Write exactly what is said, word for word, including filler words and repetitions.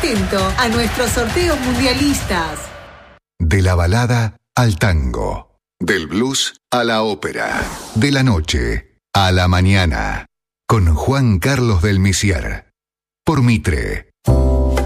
atento a nuestros sorteos mundialistas. De la balada al tango, del blues a la ópera, de la noche a la mañana, con Juan Carlos del Misiar, por Mitre